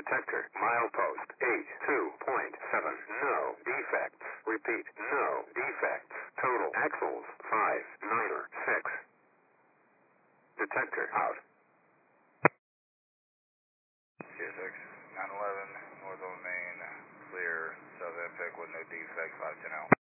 Detector, milepost 82.7. No defects. Repeat, no defects. Total axles 596. Detector out. CSX 911, north of Main, clear, south impact with no defects, 510 out.